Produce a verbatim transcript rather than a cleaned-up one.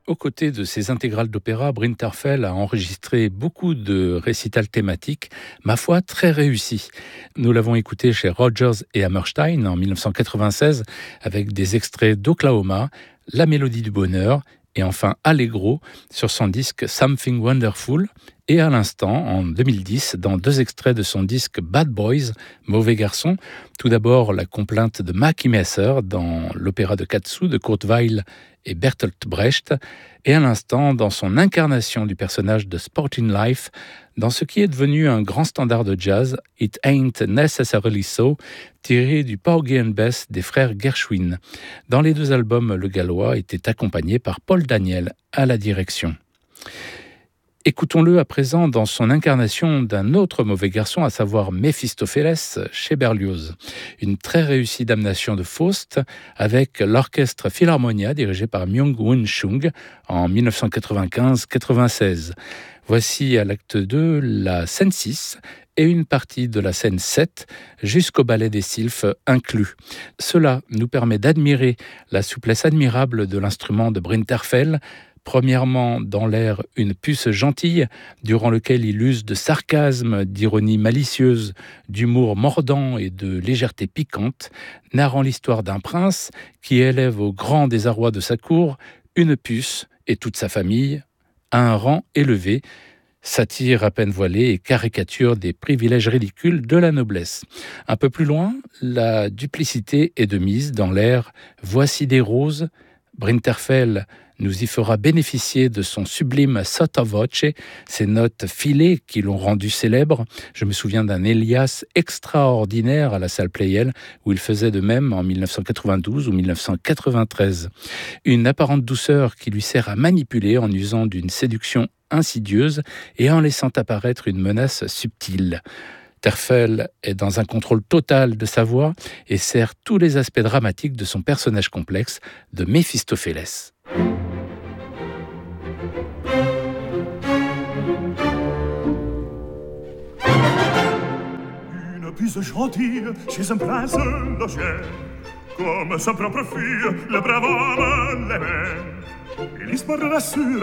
Aux côtés de ses intégrales d'opéra, Brinterfell a enregistré beaucoup de récitals thématiques, ma foi très réussis. Nous l'avons écouté chez Rodgers et Hammerstein en dix-neuf cent quatre-vingt-seize avec des extraits d'Oklahoma, La Mélodie du Bonheur et enfin Allegro sur son disque Something Wonderful et à l'instant, en deux mille dix, dans deux extraits de son disque Bad Boys, Mauvais Garçons. Tout d'abord, la complainte de Mackie Messer dans l'opéra de Katsu de Kurt Weill et Bertolt Brecht, et à l'instant, dans son incarnation du personnage de Sporting Life, dans ce qui est devenu un grand standard de jazz, It Ain't Necessarily So, tiré du Porgy and Bess des frères Gershwin. Dans les deux albums, le Gallois était accompagné par Paul Daniel à la direction. Écoutons-le à présent dans son incarnation d'un autre mauvais garçon, à savoir Méphistophélès chez Berlioz. Une très réussie damnation de Faust avec l'orchestre Philharmonia dirigé par Myung-Whun Chung en dix-neuf cent quatre-vingt-quinze quatre-vingt-seize. Voici à l'acte deux la scène six et une partie de la scène sept jusqu'au ballet des sylphes inclus. Cela nous permet d'admirer la souplesse admirable de l'instrument de Brinterfell. Premièrement, dans l'air Une puce gentille, durant lequel il use de sarcasme, d'ironie malicieuse, d'humour mordant et de légèreté piquante, narrant l'histoire d'un prince qui élève au grand désarroi de sa cour une puce et toute sa famille à un rang élevé, satire à peine voilée et caricature des privilèges ridicules de la noblesse. Un peu plus loin, la duplicité est de mise dans l'air Voici des roses. Brinterfell nous y fera bénéficier de son sublime sotto voce, ces notes filées qui l'ont rendu célèbre. Je me souviens d'un Elias extraordinaire à la salle Pleyel, où il faisait de même en dix-neuf cent quatre-vingt-douze ou dix-neuf cent quatre-vingt-treize. Une apparente douceur qui lui sert à manipuler en usant d'une séduction insidieuse et en laissant apparaître une menace subtile. Terfel est dans un contrôle total de sa voix et sert tous les aspects dramatiques de son personnage complexe de Méphistophélès. Une puce gentille chez un prince logé, comme sa propre fille, le brave homme l'aimait. Et l'histoire rassure